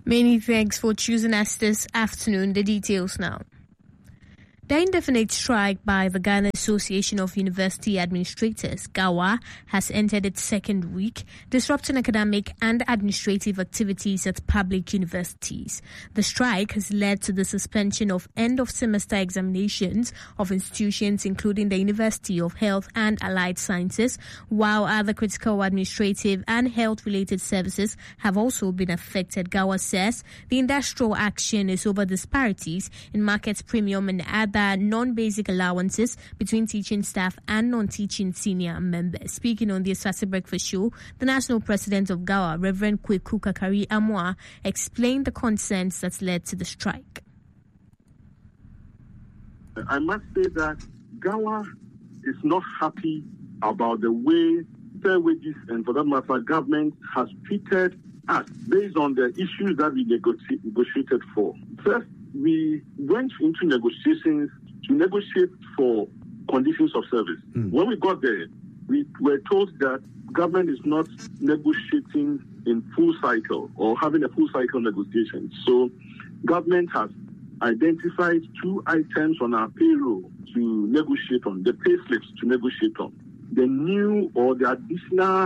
Many thanks for choosing us this afternoon. The details now. The indefinite strike by the Ghana Association of University Administrators, GAWA, has entered its second week, disrupting academic and administrative activities at public universities. The strike has led to the suspension of end-of-semester examinations of institutions including the University of Health and Allied Sciences, while other critical administrative and health-related services have also been affected. GAWA says the industrial action is over disparities in market premium and other non-basic allowances between teaching staff and non-teaching senior members. Speaking on the Asase Breakfast Show, the national president of GAWA, Reverend Kweku Kakari Amoah, explained the concerns that led to the strike. I must say that GAWA is not happy about the way fair wages and, for that matter, government has treated us based on the issues that we negotiated for. First, we went into negotiations to negotiate for conditions of service. When we got there, we were told that government is not negotiating in full cycle or having a full cycle negotiation. So government has identified 2 items on our payroll to negotiate on, the pay slips to negotiate on. The new or the additional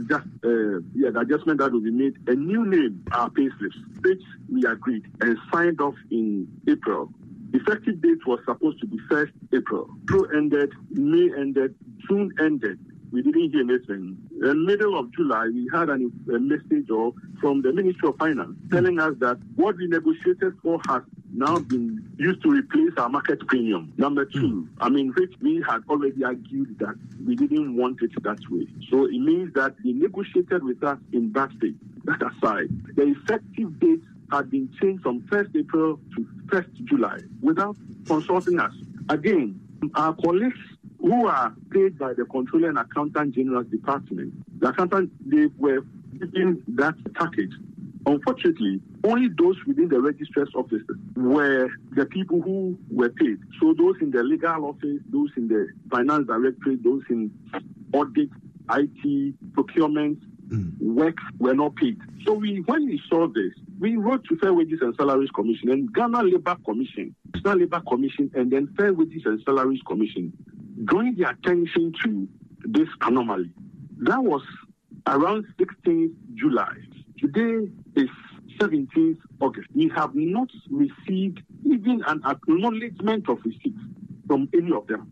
the adjustment that will be made, a new name, our pay slips, which we agreed and signed off in April. Effective date was supposed to be 1st April. April ended, May ended, June ended. We didn't hear anything. In the middle of July, we had a message from the Ministry of Finance telling us that what we negotiated for has now been used to replace our market premium. Number 2, which we had already argued that we didn't want it that way. So it means that they negotiated with us in that state. That aside, the effective date had been changed from 1st April to 1st July without consulting us. Again, our colleagues who are paid by the Controller and Accountant General's Department, they were given that package. Unfortunately, only those within the registrar's offices were the people who were paid. So those in the legal office, those in the finance directorate, those in audit, IT, procurement, work were not paid. So when we saw this, we wrote to Fair Wages and Salaries Commission and Ghana Labour Commission, National Labour Commission, and then Fair Wages and Salaries Commission, drawing the attention to this anomaly. That was around 16th July. Today is 17th August. We have not received even an acknowledgement of receipts from any of them.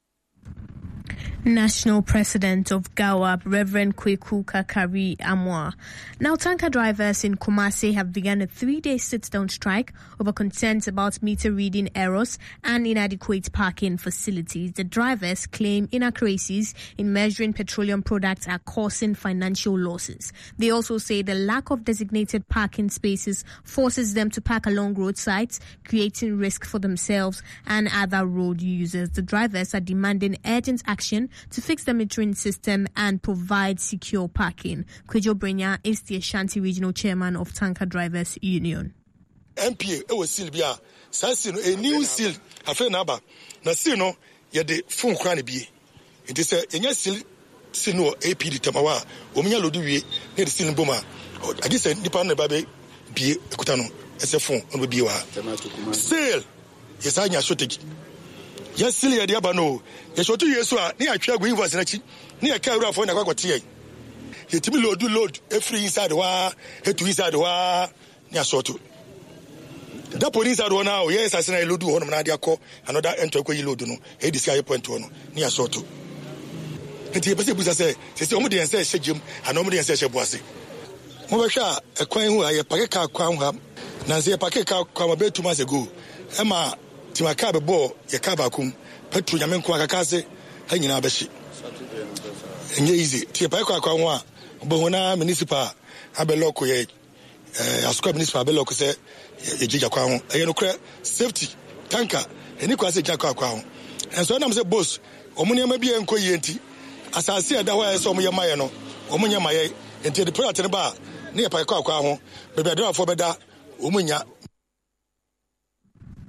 National President of GAWA, Reverend Kweku Kakari Amoah. Now, tanker drivers in Kumasi have begun a 3-day sit-down strike over concerns about meter reading errors and inadequate parking facilities. The drivers claim inaccuracies in measuring petroleum products are causing financial losses. They also say the lack of designated parking spaces forces them to park along roadsides, creating risk for themselves and other road users. The drivers are demanding urgent action to fix the metering system and provide secure parking. Kwejo Brenya is the Ashanti Regional Chairman of Tanker Drivers Union. MPA was Sylvia, Sassino, a new seal, a friend Naba, Nasino, yet the phone cranny be. It is a yes, Sino, AP Tamawa, Omia Lodui, near the Sin Boma, or I guess a Nipan Baby, be Kutano, as a phone on the Biwa. Still, yes, I should take. Yes, Silly Diabano. Yes, what 2 years near a chair going was near Cairo for Nagatia. He to me load every inside the war, head to inside the war, near Soto. That police are one now, yes, I say I load one of Nadiaco, another enter Quayloduno, a disguise point one, near Soto. And the Pacific say, somebody and says Jim, and nobody says Boise. Mobasha, a coin who I a Paca Quam, Nancy Paca come a bit 2 months ago. Emma. Timakabe bo ya kabakum petro nyame nko akakase hanyina abeshi enye easy tie pa kwa nwa bohona municipal abeloko ye asuka municipal abeloko se ejija kwa ho eye no kra safety tanker eni kwa se jakwa kwa ho enso na mse boss omunia ma bia nko ye nti asase ada ho ese omuye maye no omunya maye enti the product ne ba ne pa kwa ho bebe adwa fo beda omunya.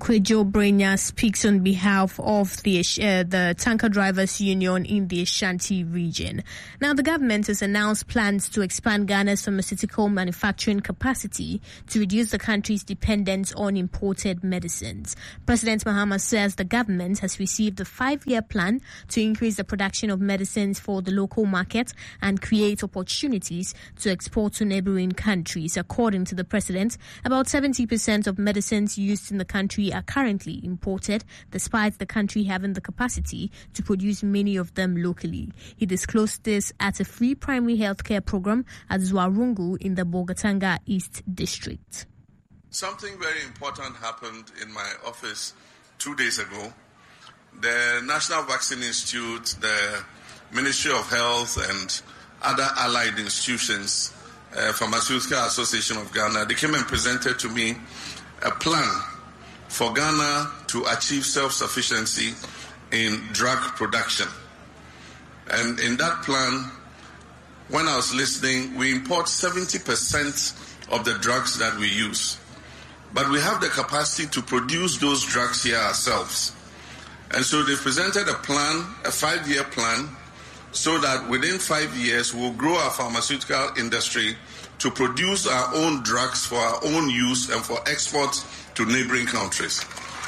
Kwejo Brenya speaks on behalf of the Tanker Drivers Union in the Ashanti region. Now, the government has announced plans to expand Ghana's pharmaceutical manufacturing capacity to reduce the country's dependence on imported medicines. President Mahama says the government has received a 5-year plan to increase the production of medicines for the local market and create opportunities to export to neighboring countries. According to the president, about 70% of medicines used in the country are currently imported, despite the country having the capacity to produce many of them locally. He disclosed this at a free primary healthcare program at Zwarungu in the Bolgatanga East District. Something very important happened in my office 2 days ago. The National Vaccine Institute, the Ministry of Health, and other allied institutions, Pharmaceutical Association of Ghana, they came and presented to me a plan for Ghana to achieve self-sufficiency in drug production. And in that plan, when I was listening, we import 70% of the drugs that we use. But we have the capacity to produce those drugs here ourselves. And so they presented a plan, a 5-year plan, so that within 5 years, we'll grow our pharmaceutical industry to produce our own drugs for our own use and for export to neighboring countries.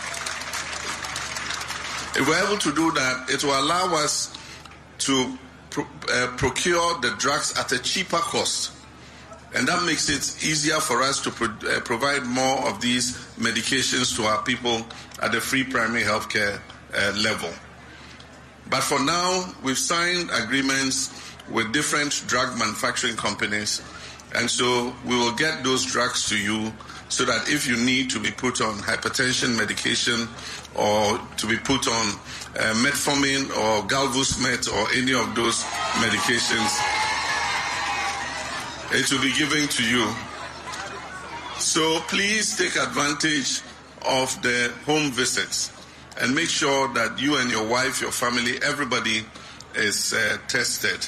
If we're able to do that, it will allow us to procure the drugs at a cheaper cost. And that makes it easier for us to provide more of these medications to our people at the free primary healthcare level. But for now, we've signed agreements with different drug manufacturing companies. And so we will get those drugs to you so that if you need to be put on hypertension medication or to be put on metformin or galvusmet or any of those medications, it will be given to you. So please take advantage of the home visits and make sure that you and your wife, your family, everybody is tested.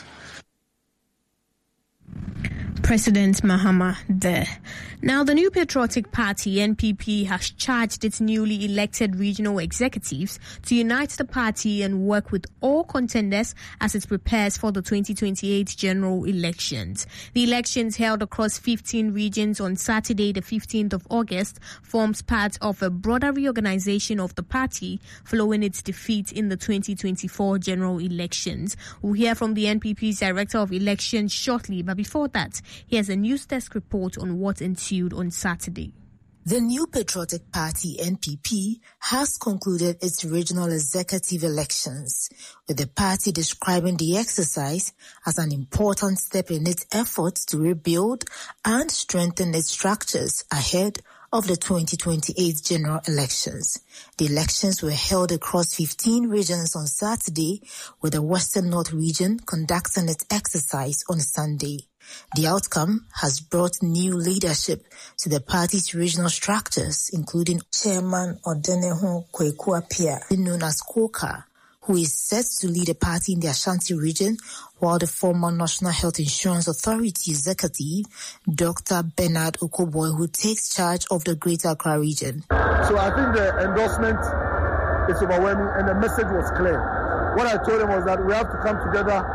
President Mahama there. Now, the New Patriotic Party, NPP, has charged its newly elected regional executives to unite the party and work with all contenders as it prepares for the 2028 general elections. The elections held across 15 regions on Saturday, the 15th of August, forms part of a broader reorganization of the party following its defeat in the 2024 general elections. We'll hear from the NPP's Director of Elections shortly, but before that, here's a news desk report on what ensued on Saturday. The New Patriotic Party, NPP, has concluded its regional executive elections, with the party describing the exercise as an important step in its efforts to rebuild and strengthen its structures ahead of the 2028 general elections. The elections were held across 15 regions on Saturday, with the Western North region conducting its exercise on Sunday. The outcome has brought new leadership to the party's regional structures, including Chairman Odenehu Kweku Appiah, known as Koka, who is set to lead the party in the Ashanti region, while the former National Health Insurance Authority executive, Dr. Bernard Okoboy, who takes charge of the Greater Accra region. So I think the endorsement is overwhelming and the message was clear. What I told him was that we have to come together,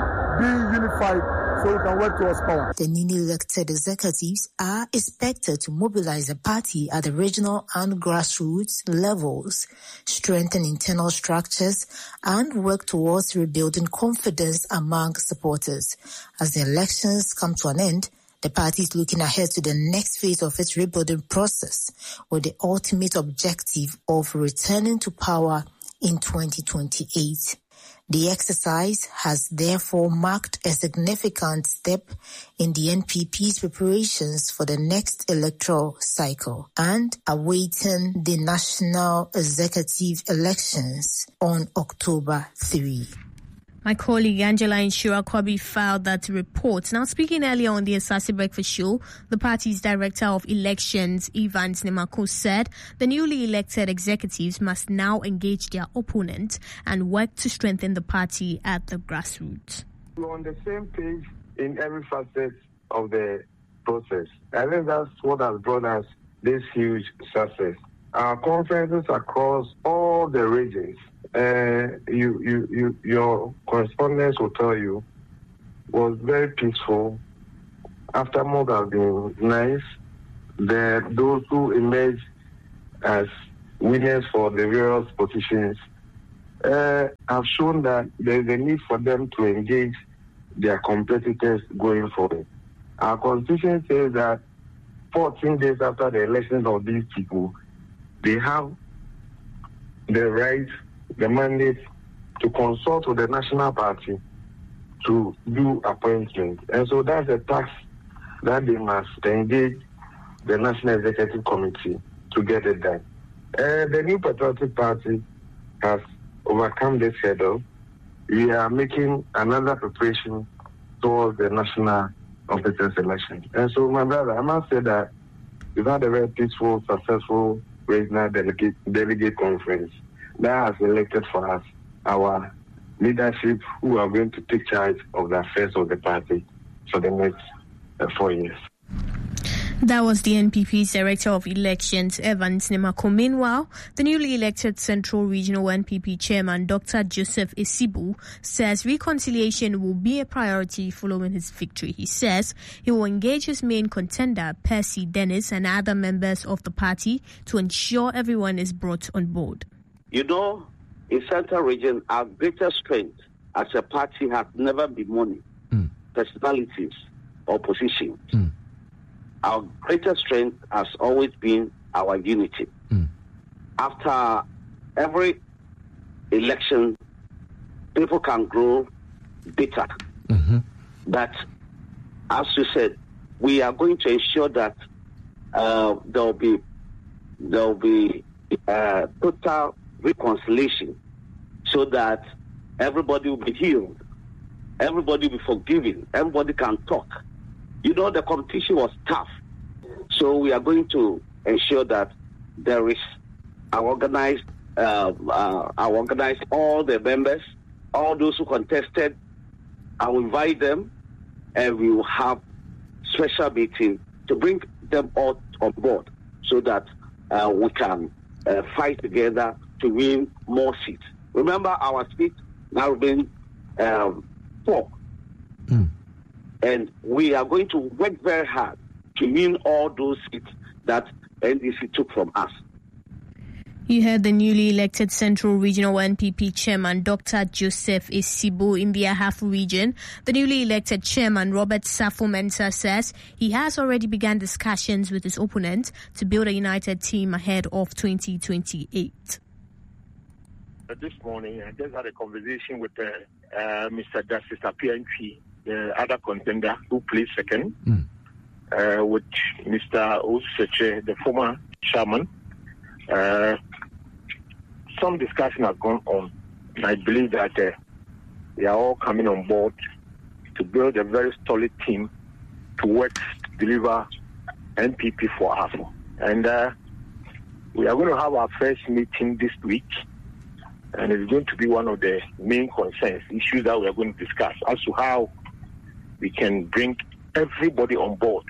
be unified, so we can work towards power. The newly elected executives are expected to mobilize the party at the regional and grassroots levels, strengthen internal structures, and work towards rebuilding confidence among supporters. As the elections come to an end, the party is looking ahead to the next phase of its rebuilding process, with the ultimate objective of returning to power in 2028. The exercise has therefore marked a significant step in the NPP's preparations for the next electoral cycle and awaiting the national executive elections on October 3. My colleague Angela Inshura-Kwabi filed that report. Now, speaking earlier on the Asase Breakfast Show, the party's Director of Elections, Evans Nemako, said the newly elected executives must now engage their opponent and work to strengthen the party at the grassroots. We're on the same page in every facet of the process. I think that's what has brought us this huge success. our conferences across all the regions, your correspondents will tell you, was very peaceful. After more have been nice, those who emerged as winners for the various positions have shown that there is a need for them to engage their competitors going forward. Our constitution says that 14 days after the elections of these people, they have the right, the mandate to consult with the national party to do appointments. And so that's a task that they must engage the National Executive Committee to get it done. The New Patriotic Party has overcome this hurdle. We are making another preparation towards the national competence election. And so, my brother, I must say that we've had a very peaceful, successful regional delegate conference that has elected for us our leadership who are going to take charge of the affairs of the party for the next 4 years. That was the NPP's Director of Elections, Evans Nimako. Meanwhile, the newly elected Central Regional NPP Chairman, Dr. Joseph Esibu, says reconciliation will be a priority following his victory. He says he will engage his main contender, Percy Dennis, and other members of the party to ensure everyone is brought on board. You know, in Central Region, our greatest strength as a party has never been money, personalities, or positions. Our greatest strength has always been our unity. After every election, people can grow bitter. But as you said, we are going to ensure that there will be total reconciliation, so that everybody will be healed, everybody will be forgiven, everybody can talk. You know, the competition was tough. So we are going to ensure that there is organized all the members, all those who contested. I will invite them, and we will have special meeting to bring them all on board so that we can fight together to win more seats. Remember, our seats now been 4. And we are going to work very hard to win all those seats that NDC took from us. You heard the newly elected Central Regional NPP Chairman, Dr. Joseph Esibu, in the Ahafo region. The newly elected Chairman, Robert Safo-Mensah, says he has already begun discussions with his opponent to build a united team ahead of 2028. This morning, I just had a conversation with Mr. Justice Appiah-Nchwi, the other contender who placed second, with Mr. Oseche, the former chairman. Some discussion has gone on, and I believe that they are all coming on board to build a very solid team to work to deliver NPP for Ahafo. And we are going to have our first meeting this week, and it's going to be one of the main concerns, issues that we are going to discuss as to how we can bring everybody on board.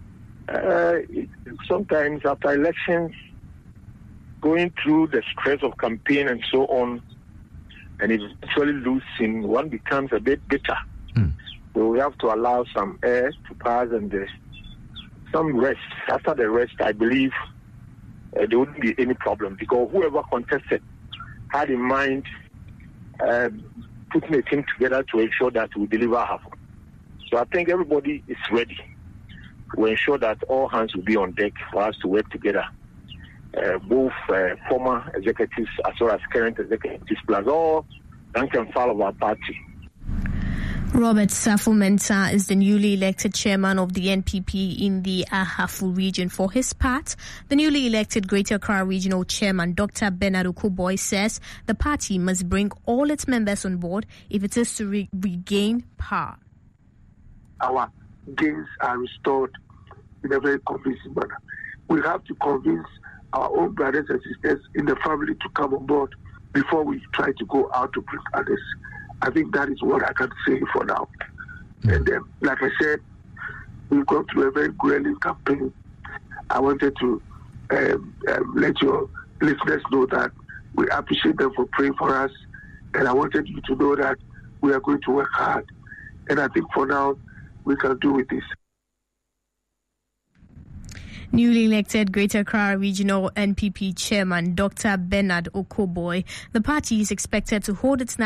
Sometimes after elections, going through the stress of campaign and so on, and eventually losing, one becomes a bit bitter. So we have to allow some air to pass and some rest. After the rest, I believe there wouldn't be any problem, because whoever contested had in mind putting a team together to ensure that we deliver Ahafo. So I think everybody is ready to ensure that all hands will be on deck for us to work together. Both former executives as well as current executives, plus all rank and file of our party. Robert Safo-Mensah is the newly elected chairman of the NPP in the Ahafo region. For his part, the newly elected Greater Accra Regional Chairman, Dr. Bernard Okoboy, says the party must bring all its members on board if it is to regain power. Our gains are restored in a very convincing manner. We have to convince our own brothers and sisters in the family to come on board before we try to go out to bring others. I think that is what I can say for now. And then, like I said, we've gone through a very grueling campaign. I wanted to let your listeners know that we appreciate them for praying for us. And I wanted you to know that we are going to work hard. And I think for now, we can do with this. Newly elected Greater Accra Regional NPP Chairman Dr. Bernard Okoboy, the party is expected to hold its